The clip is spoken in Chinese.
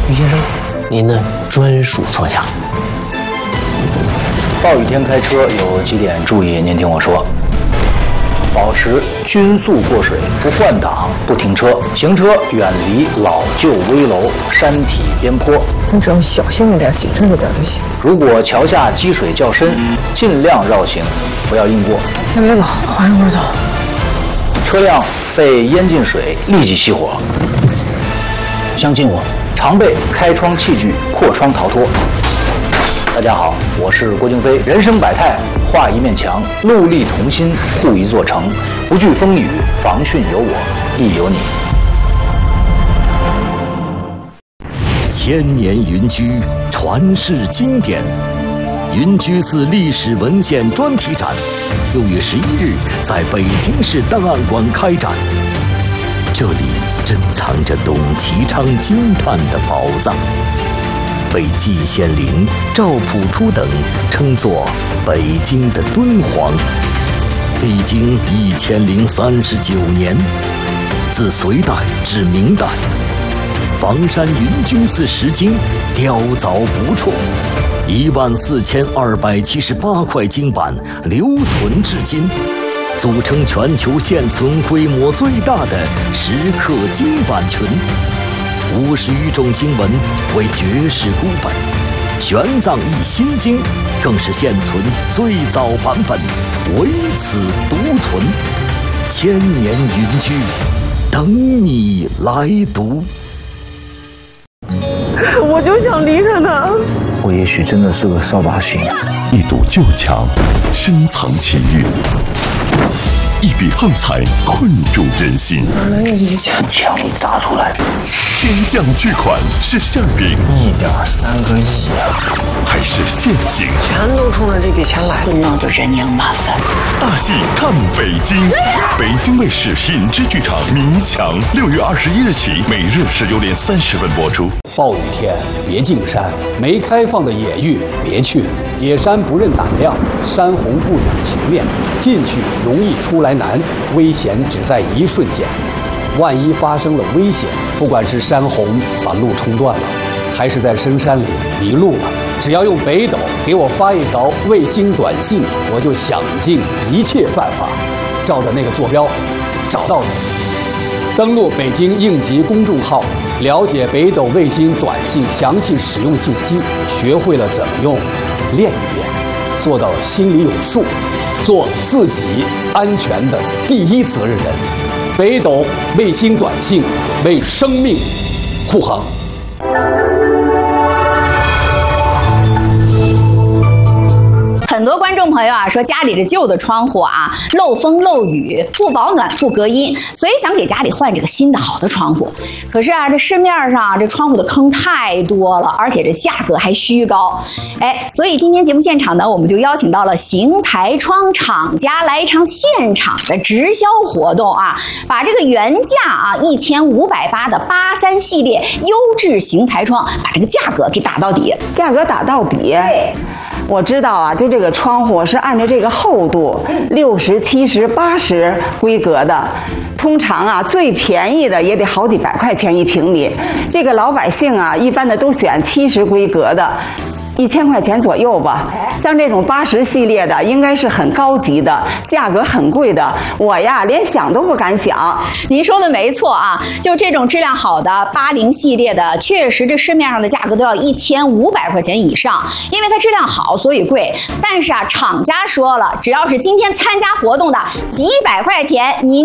于先生，您的专属座驾。 暴雨天开车有几点注意，您听我说。保持均速过水，不换挡，不停车，行车远离老旧危楼、山体边坡。 你只要小心一点，谨慎一点就行。 如果桥下积水较深，尽量绕行，不要硬过。 先别走，缓一会儿走。 车辆被淹进水，立即熄火。 相信我， 常备开窗器具，扩窗逃脱。大家好，我是郭京飞。人生百态，画一面墙，戮力同心，护一座城。不惧风雨，防汛有我，亦有你。 千年云居，传世经典。云居寺历史文献专题展6月11日在北京市档案馆开展。这里珍藏着董其昌惊叹的宝藏，被季羡林、赵朴初等称作北京的敦煌。历经1039年，自隋代至明代，房山云居寺石经雕凿不辍，14278块经版留存至今，组成全球现存规模最大的石刻经版群。50余种经文为绝世孤本，玄奘译心经更是现存最早版本，唯此独存。千年云居，等你来读。 我就想离开他。 我也许真的是个扫把星。 一堵旧墙，深藏情欲；一笔横财，困住人心。 没有一枪， 墙里砸出来。 天降巨款是馅饼 1.3个亿啊！ 还是陷阱？ 全都冲着这笔钱来， 那就人仰马翻。 大戏看北京，北京卫视品质剧场迷墙，6月21日起，每日16点30分播出。 暴雨天别进山，没开放的野域别去。野山不认胆量，山洪不讲情面，进去容易出来难，危险只在一瞬间。万一发生了危险，不管是山洪把路冲断了，还是在深山里迷路了，只要用北斗给我发一条卫星短信，我就想尽一切办法，照着那个坐标找到你。登录北京应急公众号，了解北斗卫星短信详细使用信息，学会了怎么用，练一练，做到心里有数，做自己安全的第一责任人。北斗卫星短信，为生命护航。 很多观众朋友啊说家里的旧的窗户啊漏风漏雨，不保暖不隔音，所以想给家里换这个新的好的窗户。可是啊，这市面上这窗户的坑太多了，而且这价格还虚高。所以今天节目现场呢，我们就邀请到了邢台窗厂家来一场现场的直销活动啊，把这个原价啊1580的83系列优质邢台窗，把这个价格给打到底。 价格打到底。对。我知道啊，就这个窗户是按照这个厚度60、70、80规格的，通常啊最便宜的也得好几百块钱一平米。这个老百姓啊，一般的都选70规格的，1000块钱左右吧。像这种80系列的，应该是很高级的，价格很贵的。我呀，连想都不敢想。 您说的没错啊，就这种质量好的80系列的，确实这市面上的价格都要1500块钱以上，因为它质量好，所以贵。但是啊，厂家说了，只要是今天参加活动的几百块钱，您